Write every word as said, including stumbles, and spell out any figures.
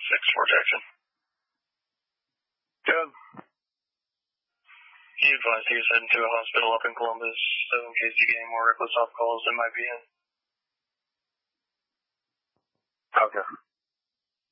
six for Jackson. Good. He advised he was heading to a hospital up in Columbus, so in case you get any more reckless off calls, it might be in. Okay.